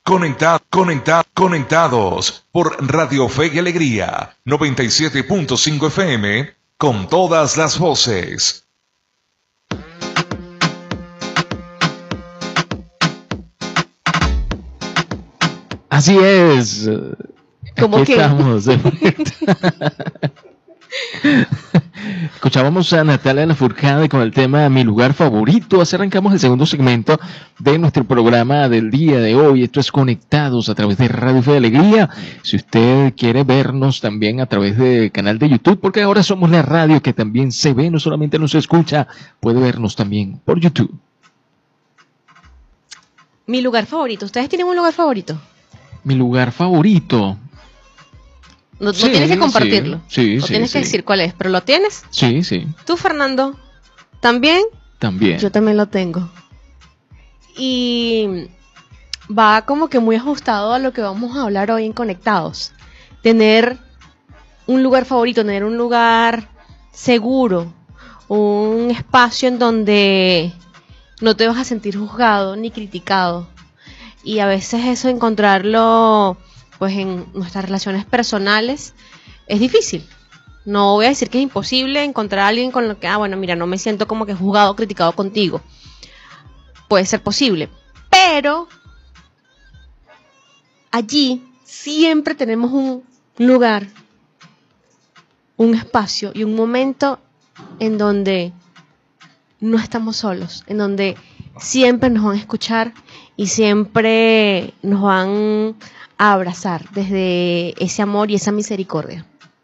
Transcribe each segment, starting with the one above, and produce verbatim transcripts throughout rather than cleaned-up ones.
Conecta, conecta, conectados por Radio Fe y Alegría noventa y siete punto cinco F M con todas las voces. Así es. ¿Cómo Aquí que? estamos de vuelta. Escuchábamos a Natalia Lafourcade con el tema Mi lugar favorito. Así arrancamos el segundo segmento de nuestro programa del día de hoy. Esto es Conectados a través de Radio Fe y Alegría. Si usted quiere vernos también a través del canal de YouTube, porque ahora somos la radio que también se ve, no solamente nos escucha, puede vernos también por YouTube. Mi lugar favorito. ¿Ustedes tienen un lugar favorito? Mi lugar favorito. No, Sí, no tienes que compartirlo. Sí, no sí, tienes sí. que decir cuál es, pero ¿lo tienes? Sí, sí, ¿Tú, Fernando? ¿También? también. Yo también lo tengo. Y va como que muy ajustado a lo que vamos a hablar hoy en Conectados. Tener un lugar favorito, tener un lugar seguro, un espacio en donde no te vas a sentir juzgado ni criticado. Y a veces eso, encontrarlo pues en nuestras relaciones personales, es difícil. No voy a decir que es imposible encontrar a alguien con lo que, ah, bueno, mira, no me siento como que juzgado o criticado contigo. Puede ser posible. Pero allí siempre tenemos un lugar, un espacio y un momento en donde no estamos solos, en donde siempre nos van a escuchar y siempre nos van a abrazar desde ese amor y esa misericordia.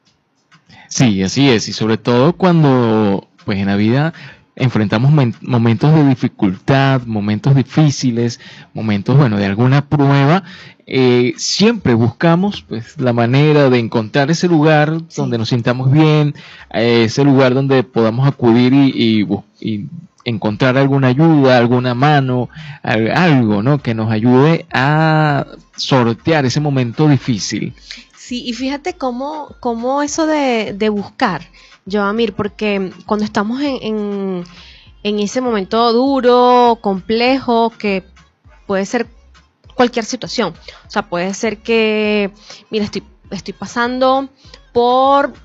Sí, así es, y sobre todo cuando pues en la vida enfrentamos men- momentos de dificultad, momentos difíciles, momentos, bueno, de alguna prueba, eh, siempre buscamos pues la manera de encontrar ese lugar Sí. donde nos sintamos bien, eh, ese lugar donde podamos acudir y, y, bus- y encontrar alguna ayuda, alguna mano, al- algo, ¿no? Que nos ayude a sortear ese momento difícil. Sí, y fíjate cómo, cómo eso de, de buscar, Joamir, porque cuando estamos en, en, en ese momento duro, complejo, que puede ser cualquier situación, o sea, puede ser que, mira, estoy, estoy pasando por,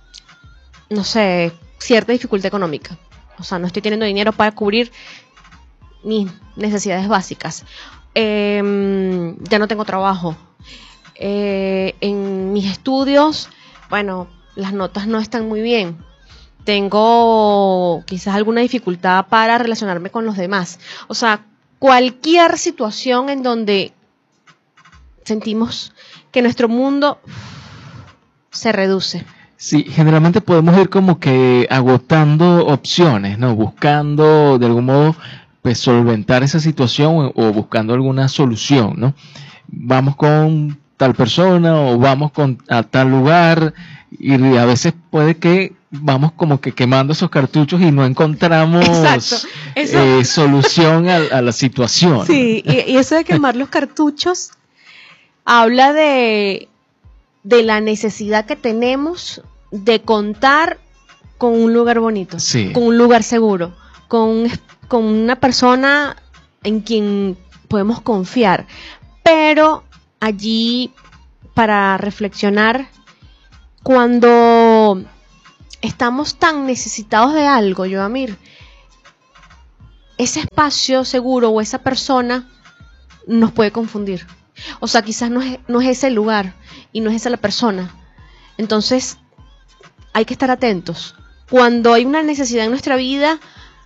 no sé, cierta dificultad económica, o sea, no estoy teniendo dinero para cubrir mis necesidades básicas, eh, ya no tengo trabajo. Eh, en mis estudios, bueno, las notas no están muy bien. Tengo quizás alguna dificultad para relacionarme con los demás. O sea, cualquier situación en donde sentimos que nuestro mundo se reduce. Sí, generalmente podemos ir como que agotando opciones, ¿no? Buscando de algún modo pues solventar esa situación o, o buscando alguna solución, ¿no? Vamos con tal persona o vamos con a tal lugar y a veces puede que vamos como que quemando esos cartuchos y no encontramos Exacto, eso- eh, solución a, a la situación. Sí, y, y eso de quemar los cartuchos habla de, de la necesidad que tenemos de contar con un lugar bonito, Sí. con un lugar seguro, con, un es- con una persona en quien podemos confiar. Pero allí, para reflexionar, cuando estamos tan necesitados de algo, Joamir, ese espacio seguro o esa persona nos puede confundir. O sea, quizás no es, no es ese el lugar y no es esa la persona. Entonces, hay que estar atentos. Cuando hay una necesidad en nuestra vida,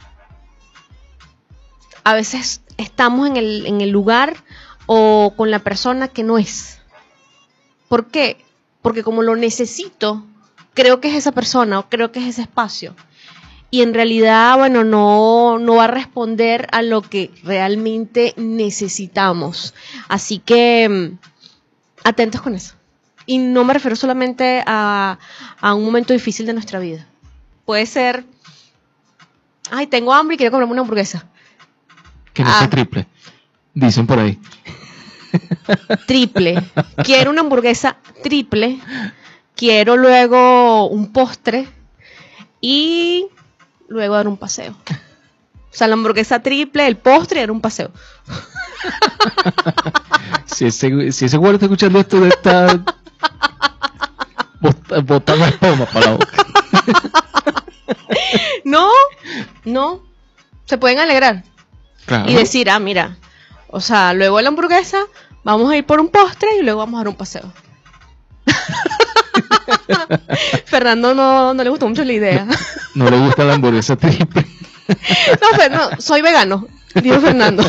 a veces estamos en el, en el lugar o con la persona que no es. ¿Por qué? Porque como lo necesito, creo que es esa persona o creo que es ese espacio. Y en realidad, bueno, no, no va a responder a lo que realmente necesitamos. Así que, mm, atentos con eso. Y no me refiero solamente a, a un momento difícil de nuestra vida. Puede ser, ay, tengo hambre y quiero comerme una hamburguesa. Que no Ah. sea triple, dicen por ahí. Triple. Quiero una hamburguesa triple. Quiero luego un postre. Y luego dar un paseo. O sea, la hamburguesa triple, el postre y dar un paseo. Si ese, si ese güey está escuchando esto, debe estar bot- botando espuma para la boca. No, no. Se pueden alegrar. Claro. Y decir, ah, mira, o sea, luego de la hamburguesa, vamos a ir por un postre y luego vamos a dar un paseo. Fernando no, no le gustó mucho la idea. No, no le gusta la hamburguesa triple. No, Fer, no, soy vegano, dijo Fernando.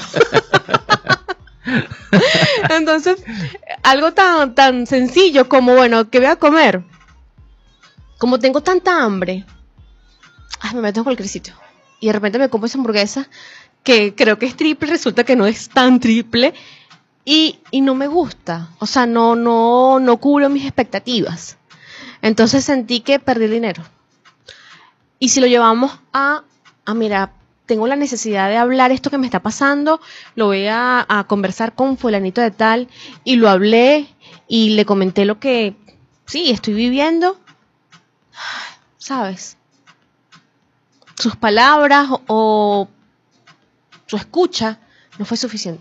Entonces, algo tan, tan sencillo como, bueno, ¿qué voy a comer? Como tengo tanta hambre, ay, me meto en cualquier sitio. Y de repente me como esa hamburguesa, que creo que es triple, resulta que no es tan triple, y, y no me gusta. O sea, no, no, no cubro mis expectativas. Entonces sentí que perdí dinero. Y si lo llevamos a, a mira, tengo la necesidad de hablar esto que me está pasando, lo voy a, a conversar con fulanito de tal, y lo hablé, y le comenté lo que, sí, estoy viviendo, ¿sabes? Sus palabras o, o su escucha no fue suficiente.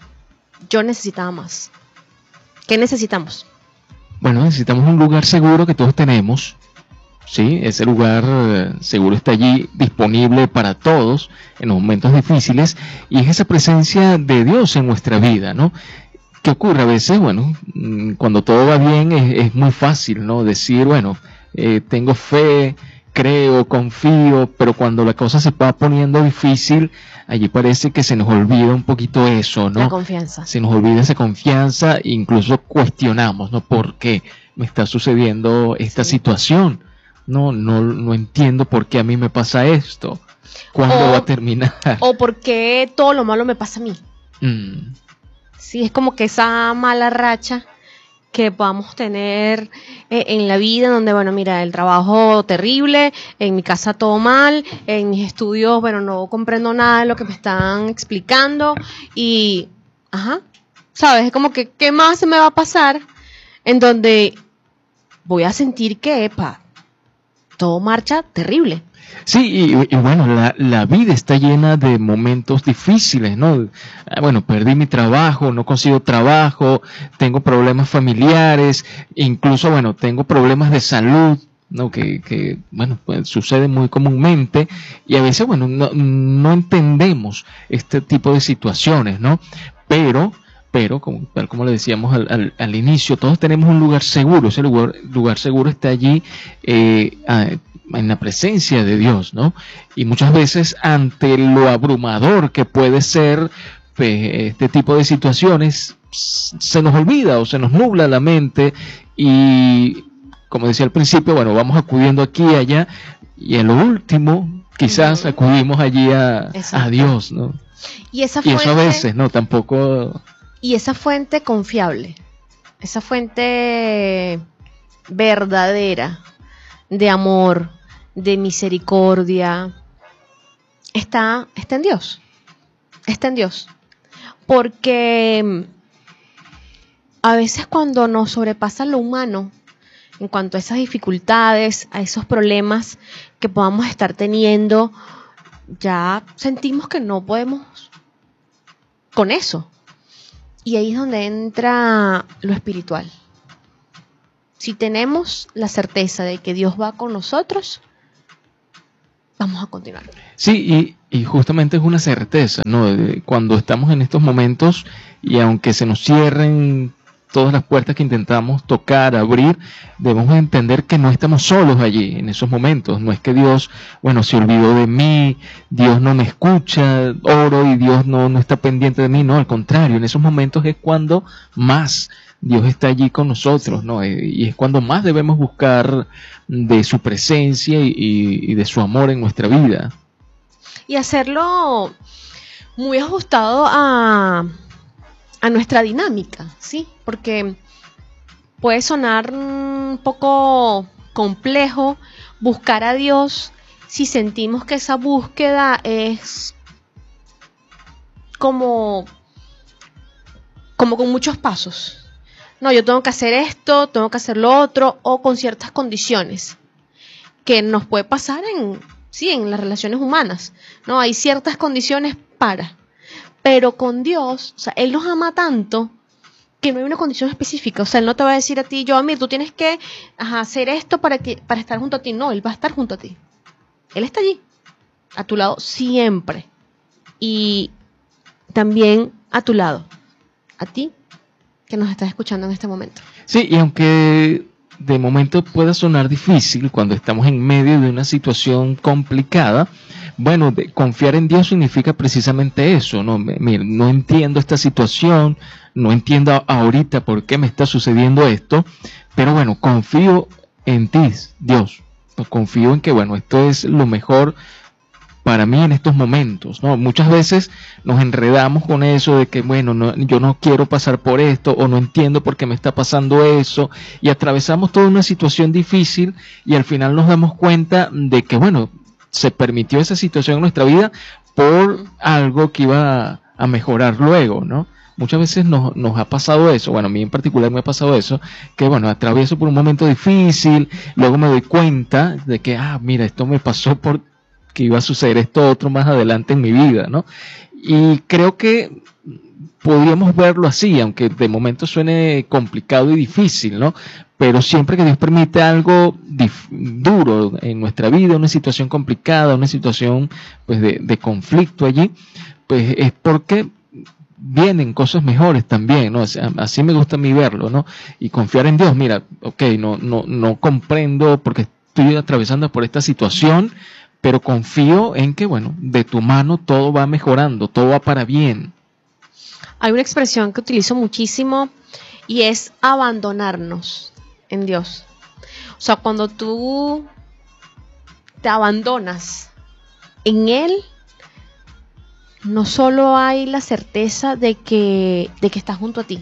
Yo necesitaba más. ¿Qué necesitamos? Bueno, necesitamos un lugar seguro que todos tenemos. Sí, ese lugar eh, seguro está allí disponible para todos en los momentos difíciles, y es esa presencia de Dios en nuestra vida, ¿no? ¿Qué ocurre? A veces, bueno, mm, cuando todo va bien es, es muy fácil, ¿no? Decir, bueno, eh, tengo fe, creo, confío, pero cuando la cosa se va poniendo difícil, allí parece que se nos olvida un poquito eso, ¿no? La confianza. Se nos olvida esa confianza, incluso cuestionamos, ¿no? ¿Por qué me está sucediendo esta Sí. situación? No, no, no entiendo por qué a mí me pasa esto. ¿Cuándo O- va a terminar? O por qué todo lo malo me pasa a mí. Mm, Sí, es como que esa mala racha que podamos tener eh, en la vida, donde, bueno, mira, el trabajo terrible, en mi casa todo mal, en mis estudios, bueno, no comprendo nada de lo que me están explicando y, ajá, ¿sabes? Es como que, ¿qué más se me va a pasar? En donde voy a sentir que, epa, todo marcha terrible. Sí, y, y bueno, la, la vida está llena de momentos difíciles, ¿no? Ah, bueno, perdí mi trabajo, no consigo trabajo, tengo problemas familiares, incluso, bueno, tengo problemas de salud, ¿no? Que, que bueno, pues sucede muy comúnmente, y a veces, bueno, no, no entendemos este tipo de situaciones, ¿no? Pero... Pero, como, tal como le decíamos al, al, al inicio, todos tenemos un lugar seguro. Ese lugar, lugar seguro está allí eh, a, en la presencia de Dios, ¿no? Y muchas veces ante lo abrumador que puede ser pues, este tipo de situaciones, se nos olvida o se nos nubla la mente y, como decía al principio, bueno, vamos acudiendo aquí y allá, y en lo último quizás Ujú. acudimos allí a, Exacto. a Dios, ¿no? Y esa Y fuente, eso a veces, ¿no? Tampoco... y esa fuente confiable, esa fuente verdadera de amor, de misericordia, está, está en Dios. Está en Dios. Porque a veces cuando nos sobrepasa lo humano, en cuanto a esas dificultades, a esos problemas que podamos estar teniendo, ya sentimos que no podemos con eso. Y ahí es donde entra lo espiritual. Si tenemos la certeza de que Dios va con nosotros, vamos a continuar. Sí, y, y justamente es una certeza, ¿no? De- Cuando estamos en estos momentos y aunque se nos cierren todas las puertas que intentamos tocar, abrir, debemos entender que no estamos solos allí en esos momentos. No es que Dios, bueno, se olvidó de mí, Dios no me escucha, oro y Dios no, no está pendiente de mí. No, al contrario, en esos momentos es cuando más Dios está allí con nosotros, ¿no? Y es cuando más debemos buscar de su presencia y, y- y de su amor en nuestra vida. Y hacerlo muy ajustado a, a nuestra dinámica, ¿sí? Porque puede sonar un poco complejo buscar a Dios si sentimos que esa búsqueda es como, como con muchos pasos. No, yo tengo que hacer esto, tengo que hacer lo otro, o con ciertas condiciones que nos puede pasar en, sí, en las relaciones humanas. No, hay ciertas condiciones para. Pero con Dios, o sea, Él nos ama tanto que no hay una condición específica. O sea, Él no te va a decir a ti, yo, Amir, tú tienes que ajá, hacer esto para, que, para estar junto a ti. No, Él va a estar junto a ti. Él está allí, a tu lado siempre. Y también a tu lado, a ti que nos estás escuchando en este momento. Sí, y aunque de momento pueda sonar difícil cuando estamos en medio de una situación complicada, bueno, de, confiar en Dios significa precisamente eso, ¿no? Mira, no entiendo esta situación, no entiendo ahorita por qué me está sucediendo esto, pero bueno, confío en ti, Dios. Confío en que, bueno, esto es lo mejor para mí en estos momentos, ¿no? Muchas veces nos enredamos con eso de que, bueno, no, yo no quiero pasar por esto o no entiendo por qué me está pasando eso, y atravesamos toda una situación difícil y al final nos damos cuenta de que, bueno, se permitió esa situación en nuestra vida por algo que iba a, a mejorar luego, ¿no? Muchas veces nos, nos ha pasado eso, bueno, a mí en particular me ha pasado eso, que bueno, atravieso por un momento difícil, luego me doy cuenta de que, ah, mira, esto me pasó por que iba a suceder esto otro más adelante en mi vida, ¿no? Y creo que podríamos verlo así, aunque de momento suene complicado y difícil, ¿no? Pero siempre que Dios permite algo dif- duro en nuestra vida, una situación complicada, una situación pues de, de conflicto allí, pues es porque vienen cosas mejores también, ¿no? O sea, así me gusta a mí verlo, ¿no? Y confiar en Dios, mira, ok, no, no, no comprendo porque estoy atravesando por esta situación, pero confío en que, bueno, de tu mano todo va mejorando, todo va para bien. Hay una expresión que utilizo muchísimo y es abandonarnos en Dios. O sea, cuando tú te abandonas en Él, no solo hay la certeza de que, de que está junto a ti,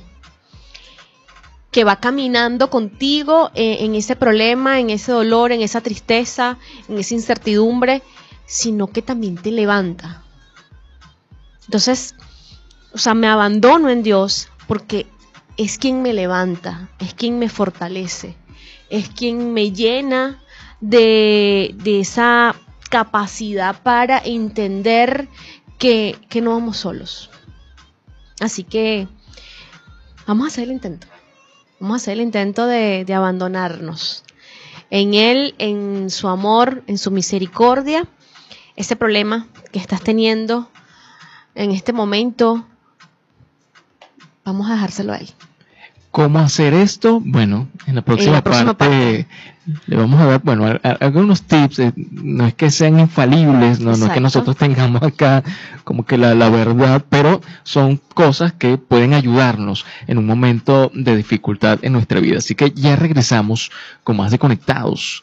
que va caminando contigo en, en ese problema, en ese dolor, en esa tristeza, en esa incertidumbre, sino que también te levanta. Entonces, o sea, me abandono en Dios porque es quien me levanta, es quien me fortalece, es quien me llena de, de esa capacidad para entender que, que no vamos solos. Así que vamos a hacer el intento. Vamos a hacer el intento de, de abandonarnos en Él, en su amor, en su misericordia. Ese problema que estás teniendo en este momento, vamos a dejárselo a Él. ¿Cómo hacer esto? Bueno, en la próxima, en la próxima parte, parte le vamos a dar, bueno, a, a, algunos tips. Eh, no es que sean infalibles, no, no es que nosotros tengamos acá como que la, la verdad, pero son cosas que pueden ayudarnos en un momento de dificultad en nuestra vida. Así que ya regresamos con más de Conectados.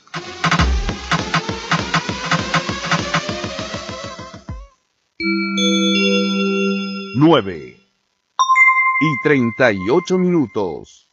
Nueve y treinta y ocho minutos.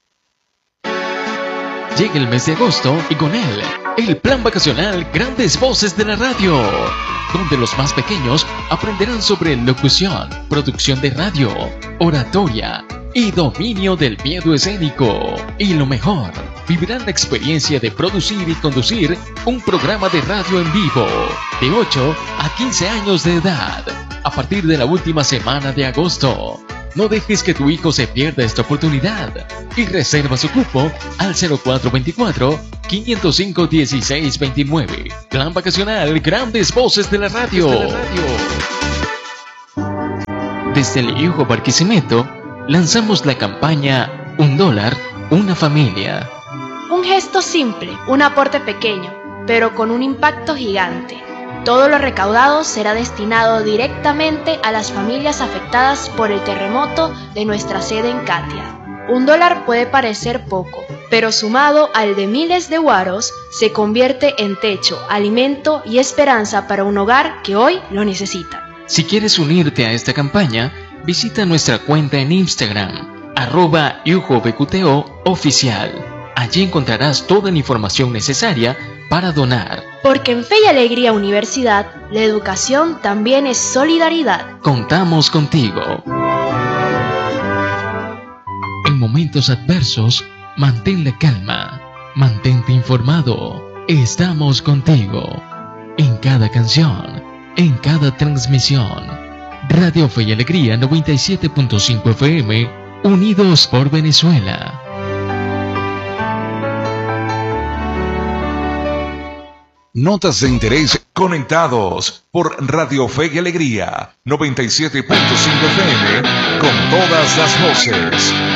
Llega el mes de agosto y con él el plan vacacional Grandes Voces de la Radio, donde los más pequeños aprenderán sobre locución, producción de radio, oratoria y dominio del miedo escénico. Y lo mejor, vivirán la experiencia de producir y conducir un programa de radio en vivo de ocho a quince años de edad a partir de la última semana de agosto. No dejes que tu hijo se pierda esta oportunidad y reserva su cupo al cero cuatro veinticuatro, quinientos cinco, dieciséis veintinueve. Plan vacacional Grandes Voces de la Radio. Desde el Yujo Barquisimeto lanzamos la campaña Un dólar, una familia. Un gesto simple, un aporte pequeño, pero con un impacto gigante. Todo lo recaudado será destinado directamente a las familias afectadas por el terremoto de nuestra sede en Catia. Un dólar puede parecer poco, pero sumado al de miles de guaros, se convierte en techo, alimento y esperanza para un hogar que hoy lo necesita. Si quieres unirte a esta campaña, visita nuestra cuenta en Instagram, arroba yujobqto oficial. Allí encontrarás toda la información necesaria para donar. Porque en Fe y Alegría Universidad, la educación también es solidaridad. Contamos contigo. En momentos adversos, mantén la calma, mantente informado. Estamos contigo. En cada canción, en cada transmisión. Radio Fe y Alegría noventa y siete punto cinco F M Unidos por Venezuela. Notas de interés conectados por Radio Fe y Alegría noventa y siete punto cinco F M con todas las voces.